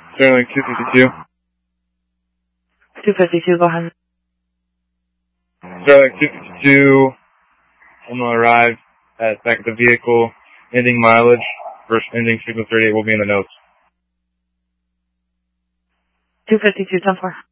Sterling 252. 252, go ahead. Sterling 252. I'm going to arrive at back at the vehicle. Ending mileage. First ending signal 38 will be in the notes. 252, 10-4.